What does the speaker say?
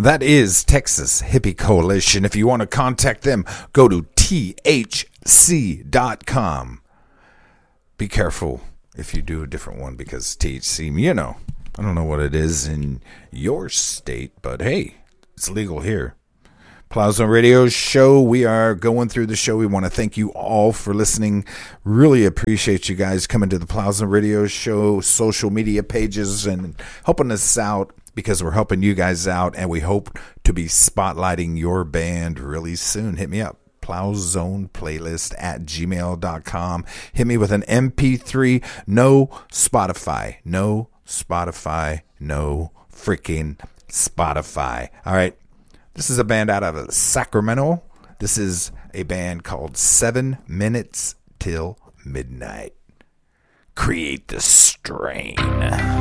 That is Texas Hippie Coalition. If you want to contact them, go to thc.com. Be careful if you do a different one, because THC, I don't know what it is in your state, but hey, it's legal here. Plaza Radio Show. We are going through the show. We want to thank you all for listening. Really appreciate you guys coming to the Plaza Radio Show social media pages and helping us out, because we're helping you guys out, and we hope to be spotlighting your band really soon. Hit me up. plowzoneplaylist@gmail.com. Hit me with an MP3. No Spotify. No Spotify. No freaking Spotify. All right. This is a band out of Sacramento. This is a band called 7 Minutes Till Midnight. Create the strain.